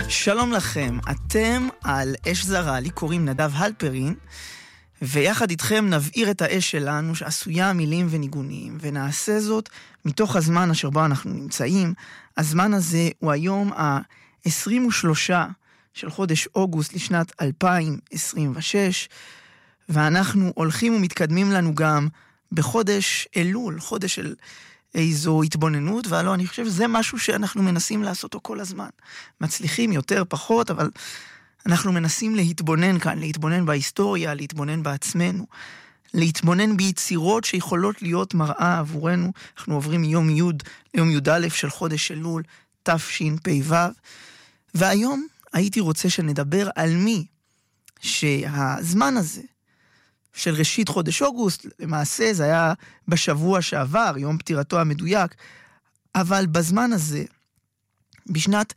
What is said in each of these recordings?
שלום לכם, אתם על אש זרה, לי קוראים נדב הלפרין, ויחד איתכם נבעיר את האש שלנו שעשויה מילים וניגונים, ונעשה זאת מתוך הזמן אשר בו אנחנו נמצאים. הזמן הזה הוא היום ה-23 של חודש אוגוסט לשנת 2026, ואנחנו הולכים ומתקדמים לנו גם בחודש אלול, חודש של איזו התבוננות, והלא, אני חושב שזה משהו שאנחנו מנסים לעשות אותו כל הזמן. מצליחים יותר, פחות, אבל אנחנו מנסים להתבונן כאן, להתבונן בהיסטוריה, להתבונן בעצמנו, להתבונן ביצירות שיכולות להיות מראה עבורנו. אנחנו עוברים מיום י' ליום י' של חודש אלול, תשפ"ו, והיום הייתי רוצה שנדבר על מי שהזמן הזה, של ראשית חודש אוגוסט, למעשה זה היה בשבוע שעבר, יום פטירתו המדויק, אבל בזמן הזה, בשנת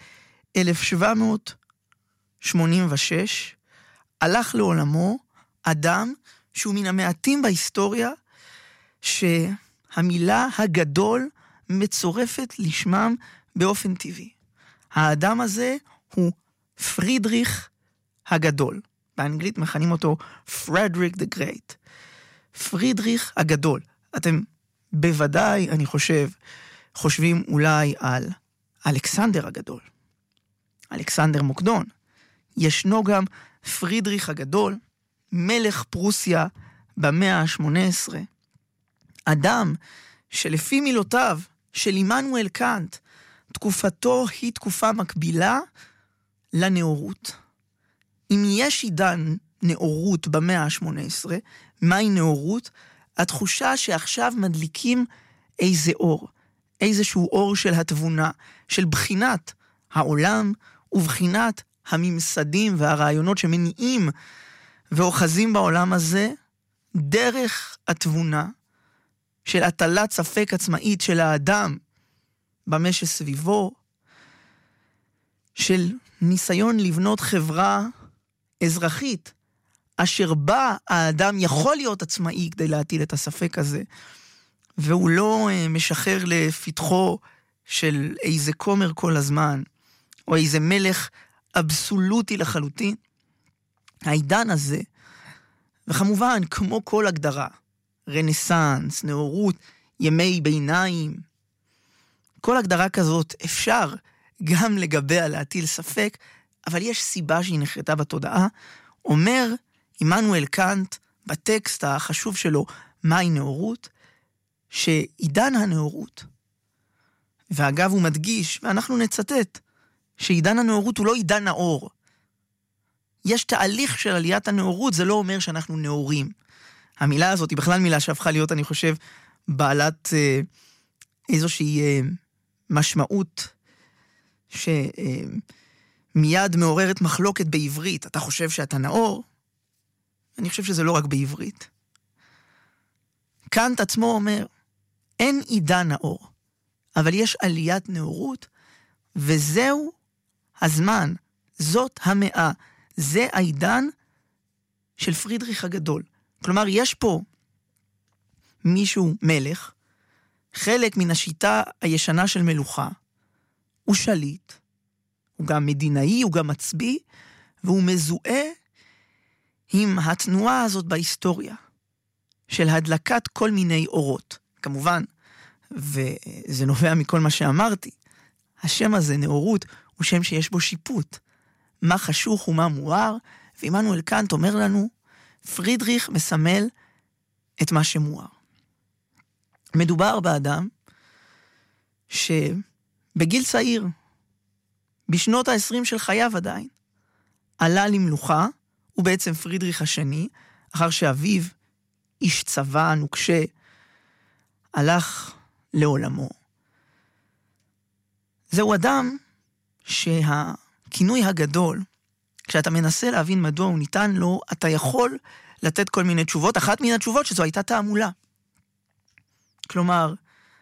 1786, הלך לעולמו אדם שהוא מן המעטים בהיסטוריה, שהמילה הגדול מצורפת לשמם באופן טבעי. האדם הזה הוא פרידריך הגדול. באנגלית מכנים אותו פרדריק דה גרייט. פרידריך הגדול. אתם בוודאי, אני חושבים אולי על אלכסנדר הגדול. אלכסנדר מוקדון. ישנו גם פרידריך הגדול, מלך פרוסיה במאה ה-18. אדם שלפי מילותיו של עמנואל קאנט, תקופתו היא תקופה מקבילה לנאורות. אם יש עידן נאורות במאה ה-18, מהי נאורות? התחושה שעכשיו מדליקים איזה אור, איזשהו אור של התבונה, של בחינת העולם ובחינת הממסדים והרעיונות שמניעים ואוחזים בעולם הזה, דרך התבונה של הטלת ספק עצמאית של האדם במה שסביבו, של ניסיון לבנות חברה אזרחית, אשר בה האדם יכול להיות עצמאי כדי להטיל את הספק הזה, והוא לא משחרר לפתחו של איזה כומר כל הזמן, או איזה מלך אבסולוטי לחלוטין. העידן הזה, וכמובן כמו כל הגדרה, רנסנס, נאורות, ימי ביניים, כל הגדרה כזאת אפשר גם לגביה להטיל ספק, אבל יש סיבה שהיא נחרטה בתודעה. אומר עמנואל קאנט בטקסט החשוב שלו, מהי נאורות? שעידן הנאורות, ואגב הוא מדגיש, ואנחנו נצטט, שעידן הנאורות הוא לא עידן האור. יש תהליך של עליית הנאורות, זה לא אומר שאנחנו נאורים. המילה הזאת היא בכלל מילה שהפכה להיות, אני חושב, בעלת איזושהי משמעות מיד מעוררת מחלוקת בעברית. אתה חושב שאתה נאור? אני חושב שזה לא רק בעברית. קאנט עצמו אומר, אין עידן נאור, אבל יש עליית נאורות, וזהו הזמן, זאת המאה, זה העידן של פרידריך הגדול. כלומר, יש פה מישהו מלך, חלק מן השיטה הישנה של מלוכה, הוא שליט, הוא גם מדינאי, הוא גם מצביא, והוא מזוהה עם התנועה הזאת בהיסטוריה, של הדלקת כל מיני אורות. כמובן, וזה נובע מכל מה שאמרתי, השם הזה, נאורות, הוא שם שיש בו שיפוט. מה חשוך ומה מואר, ועמנואל קאנט אומר לנו, פרידריך מסמל את מה שמואר. מדובר באדם שבגיל צעיר, בשנות ה-20 של חייו עדיין, עלה למלוכה, הוא בעצם פרידריך השני, אחר שאביו, איש צבא נוקשה, הלך לעולמו. זהו אדם שהכינוי הגדול, כשאתה מנסה להבין מדוע הוא ניתן לו, אתה יכול לתת כל מיני תשובות. אחת מן התשובות שזו הייתה תעמולה. כלומר,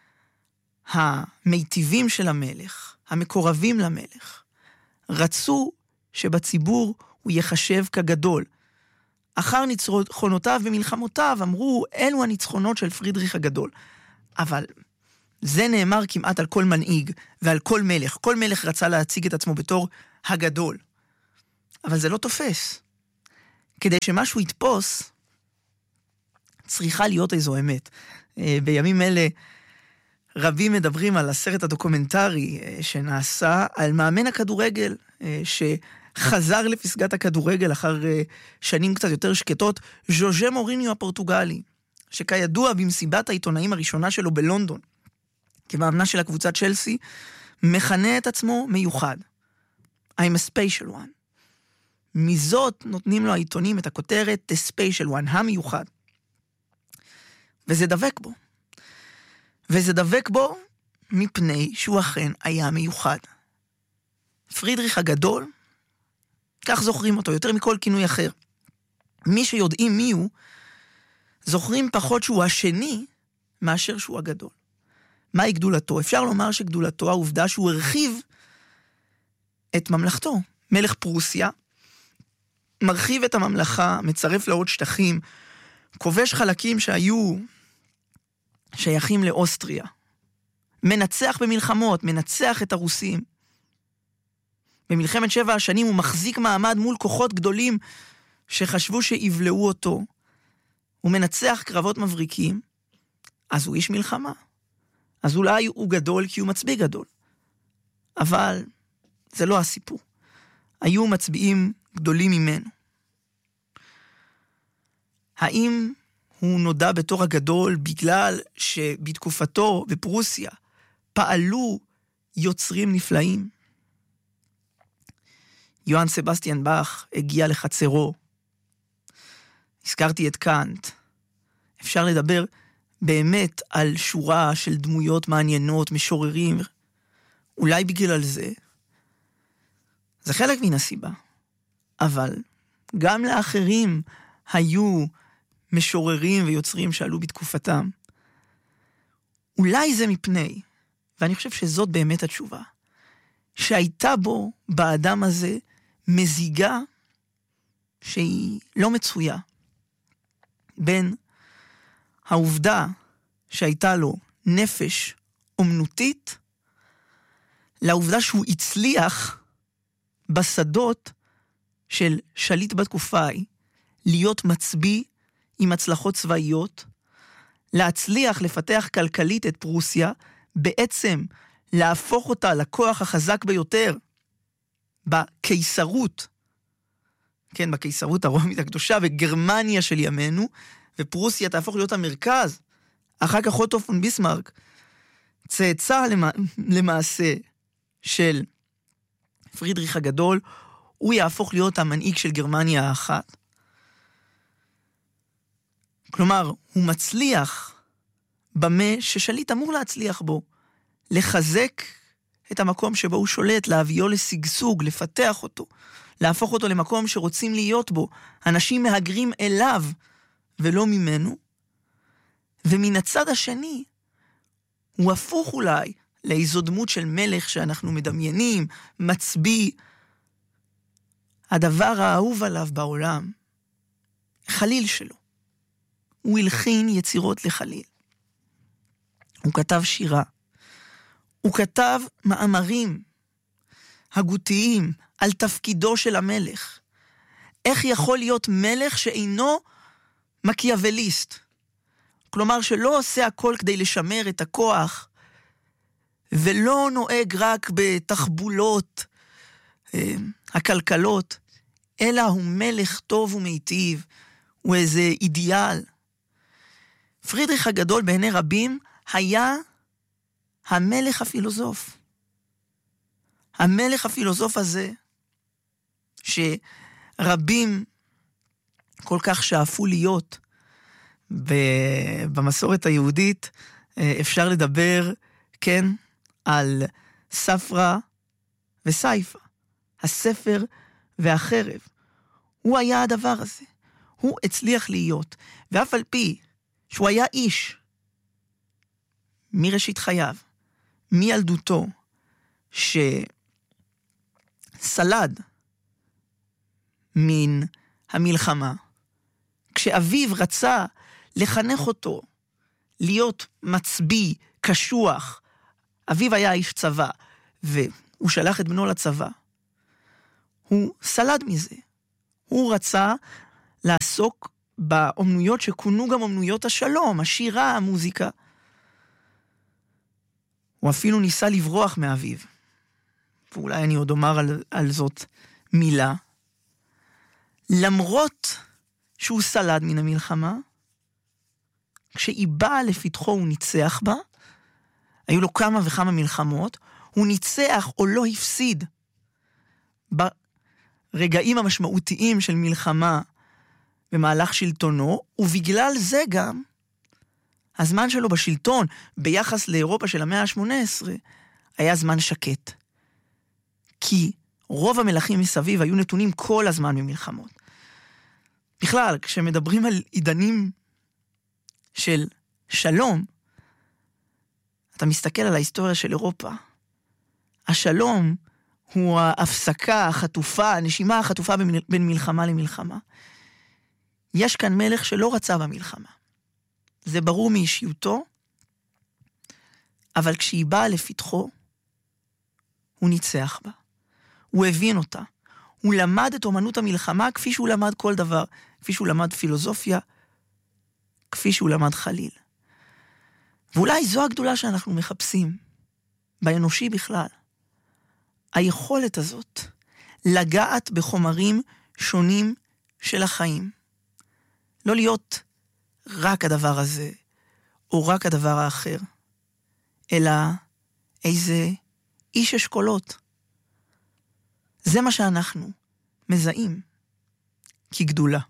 המיטיבים של המלך, המקורבים למלך, רצו שבציבור הוא יחשב כגדול. אחר ניצחונותיו ומלחמותיו אמרו, אלו הניצחונות של פרידריך הגדול. אבל זה נאמר כמעט על כל מנהיג ועל כל מלך. כל מלך רצה להציג את עצמו בתור הגדול. אבל זה לא תופס. כדי שמשהו יתפוס, צריכה להיות איזו אמת. בימים אלה רבים מדברים על הסרט הדוקומנטרי שנעשה על מאמן הכדורגל, שחזר לפסגת הכדורגל אחר שנים קצת יותר שקטות, ז'וז'ה מוריניו הפורטוגלי, שכידוע במסיבת העיתונאים הראשונה שלו בלונדון, כמאמנה של הקבוצת צ'לסי, מכנה את עצמו מיוחד. I'm a special one. מזאת נותנים לו העיתונים את הכותרת The Special One, המיוחד. וזה דבק בו. וזה דבק בו מפני שהוא אכן היה מיוחד. פרידריך הגדול, כך זוכרים אותו, יותר מכל כינוי אחר. מי שיודעים מי הוא, זוכרים פחות שהוא השני מאשר שהוא הגדול. מהי גדולתו? אפשר לומר שגדולתו העובדה שהוא הרחיב את ממלכתו. מלך פרוסיה מרחיב את הממלכה, מצרף לעוד שטחים, כובש חלקים שהיו שייכים לאוסטריה, מנצח במלחמות, מנצח את הרוסים. במלחמת 7 השנים הוא מחזיק מעמד מול כוחות גדולים שחשבו שיבלעו אותו. הוא מנצח קרבות מבריקים, אז הוא איש מלחמה. אז אולי הוא גדול כי הוא מצביא גדול. אבל זה לא הסיפור. היו מצביעים גדולים ממנו. האם הוא נודע בתור הגדול בגלל שבתקופתו בפרוסיה פעלו יוצרים נפלאים? יוהאן סבסטיאן באך הגיע לחצרו. הזכרתי את קאנט. אפשר לדבר באמת על שורה של דמויות מעניינות, משוררים. אולי בגלל זה. זה חלק מן הסיבה. אבל גם לאחרים היו משוררים ויוצרים שעלו בתקופתם. אולי זה מפני, ואני חושב שזאת באמת התשובה, שהייתה בו, באדם הזה, מזיגה שהיא לא מצויה, בין העובדה שהייתה לו נפש אומנותית, לעובדה שהוא הצליח בשדות של שליט בתקופה ההיא, להיות מצביא עם הצלחות צבאיות, להצליח לפתח כלכלית את פרוסיה, בעצם להפוך אותה לכוח החזק ביותר בקיסרות, כן, בקיסרות הרומית הקדושה, בגרמניה של ימינו, ופרוסיה תהפוך להיות המרכז. אחר כך אוטו פון ביסמרק, צאצא למעשה של פרידריך הגדול, הוא יהפוך להיות המנהיג של גרמניה האחת. כלומר, הוא מצליח במה ששליט אמור להצליח בו, לחזק את המקום שבו הוא שולט, להביאו לסגסוג, לפתח אותו, להפוך אותו למקום שרוצים להיות בו. אנשים מהגרים אליו ולא ממנו. ומן הצד השני, הוא הפוך אולי לאיזו דמות של מלך שאנחנו מדמיינים, מצביא, הדבר האהוב עליו בעולם, חליל שלו. הוא הלחין יצירות לחליל. הוא כתב שירה. הוא כתב מאמרים הגותיים על תפקידו של המלך. איך יכול להיות מלך שאינו מקיאווליסט? כלומר שלא עושה הכל כדי לשמר את הכוח, ולא נוהג רק בתחבולות הכלכלות, אלא הוא מלך טוב ומיטיב, הוא איזה אידיאל. פרידריך הגדול בעיני רבים היה המלך הפילוסוף. המלך הפילוסוף הזה, שרבים כל כך שאפו להיות במסורת היהודית, אפשר לדבר, כן, על ספרא וסייפא, הספר והחרב. הוא היה הדבר הזה. הוא הצליח להיות, ואף על פי שהוא היה איש, מראשית חייו, מילדותו, שסלד מן המלחמה, כשאביו רצה לחנך אותו, להיות מצביא, קשוח, אביו היה איש צבא, והוא שלח את בנו לצבא. הוא סלד מזה. הוא רצה לעסוק באומנויות שכונו גם אומנויות השלום, השירה, המוזיקה. הוא אפילו ניסה לברוח מאביו. ואולי אני עוד אומר על זאת מילה. למרות שהוא סלד מן המלחמה, כשהיא באה לפתחו הוא ניצח בה, היו לו כמה וכמה מלחמות, הוא ניצח או לא הפסיד ברגעים המשמעותיים של מלחמה במהלך שלטונו, ובגלל זה גם הזמן שלו בשלטון ביחס לאירופה של המאה ה-18 היה זמן שקט. כי רוב המלכים מסביב היו נתונים כל הזמן במלחמות. בכלל, כשמדברים על עידנים של שלום, אתה מסתכל על ההיסטוריה של אירופה. השלום הוא ההפסקה החטופה, הנשימה החטופה בין מלחמה למלחמה. יש כאן מלך שלא רצה במלחמה. זה ברור מאישיותו, אבל כשהיא באה לפתחו, הוא ניצח בה. הוא הבין אותה. הוא למד את אומנות המלחמה כפי שהוא למד כל דבר. כפי שהוא למד פילוסופיה, כפי שהוא למד חליל. ואולי זו הגדולה שאנחנו מחפשים, באנושי בכלל. היכולת הזאת, לגעת בחומרים שונים של החיים. לא להיות רק הדבר הזה, או רק הדבר האחר, אלא איזה איש אשכולות. זה מה שאנחנו מזהים כגדולה.